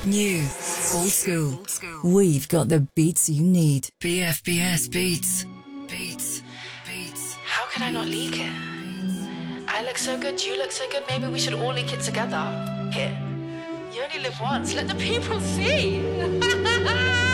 New, old school. We've got the beats you need. BFBS Beats. Beats. Beats. How could I not leak it? I look so good, you look so good, maybe we should all leak it together. Here. You only live once, let the people see.